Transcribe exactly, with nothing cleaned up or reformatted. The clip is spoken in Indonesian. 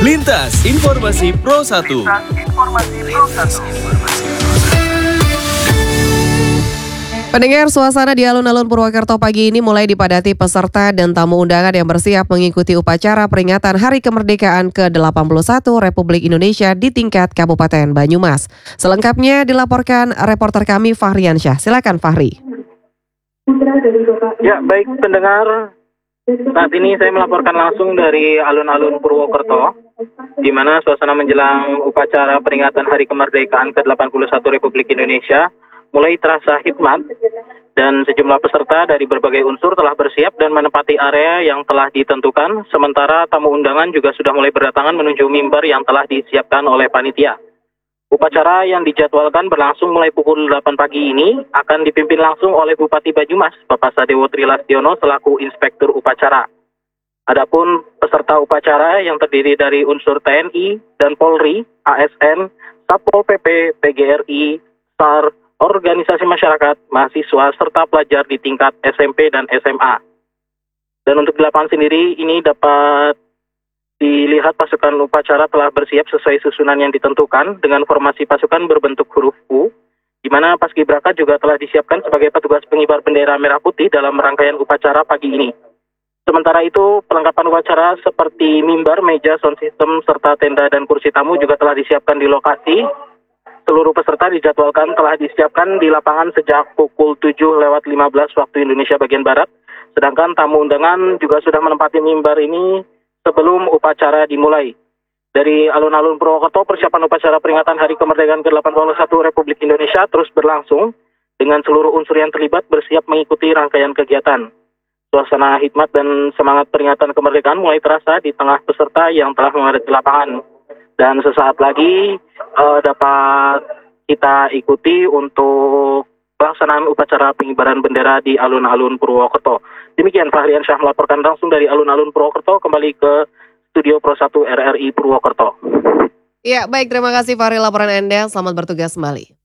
Lintas Informasi Pro satu. Pendengar, suasana di alun-alun Purwokerto pagi ini mulai dipadati peserta dan tamu undangan yang bersiap mengikuti upacara peringatan Hari Kemerdekaan ke delapan puluh satu Republik Indonesia di tingkat Kabupaten Banyumas. Selengkapnya dilaporkan reporter kami Fahri Ansyah. Silakan Fahri. Ya, baik pendengar. Saat ini saya melaporkan langsung dari alun-alun Purwokerto, di mana suasana menjelang upacara peringatan Hari Kemerdekaan ke delapan puluh satu Republik Indonesia mulai terasa hikmat, dan sejumlah peserta dari berbagai unsur telah bersiap dan menempati area yang telah ditentukan, sementara tamu undangan juga sudah mulai berdatangan menuju mimbar yang telah disiapkan oleh panitia. Upacara yang dijadwalkan berlangsung mulai pukul delapan pagi ini akan dipimpin langsung oleh Bupati Banyumas, Bapak Sadewo Trilastiono selaku Inspektur Upacara. Adapun peserta upacara yang terdiri dari unsur T N I dan Polri, A S N, Satpol P P, P G R I, S A R, organisasi masyarakat, mahasiswa, serta pelajar di tingkat S M P dan S M A. Dan untuk di lapangan sendiri, ini dapat dilihat pasukan upacara telah bersiap sesuai susunan yang ditentukan dengan formasi pasukan berbentuk huruf U, di mana Paskibraka juga telah disiapkan sebagai petugas pengibar bendera merah putih dalam rangkaian upacara pagi ini. Sementara itu, perlengkapan upacara seperti mimbar, meja, sound system, serta tenda dan kursi tamu juga telah disiapkan di lokasi. Seluruh peserta dijadwalkan telah disiapkan di lapangan sejak pukul tujuh lewat lima belas waktu Indonesia bagian Barat. Sedangkan tamu undangan juga sudah menempati mimbar ini sebelum upacara dimulai. Dari alun-alun Purwokerto, persiapan upacara peringatan Hari Kemerdekaan ke delapan puluh satu Republik Indonesia terus berlangsung dengan seluruh unsur yang terlibat bersiap mengikuti rangkaian kegiatan. Suasana hikmat dan semangat peringatan kemerdekaan mulai terasa di tengah peserta yang telah memadati lapangan. Dan sesaat lagi uh, dapat kita ikuti untuk pelaksanaan upacara pengibaran bendera di alun-alun Purwokerto. Demikian Fahri Ansyah melaporkan langsung dari alun-alun Purwokerto, kembali ke Studio Pro satu R R I Purwokerto. Ya, baik, terima kasih Fahri laporan Anda. Selamat bertugas kembali.